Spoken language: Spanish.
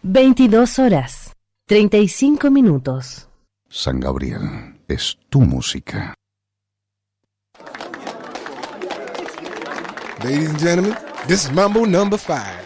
22 horas, 35 minutos. San Gabriel, es tu música. Ladies and gentlemen, this is Mambo number 5.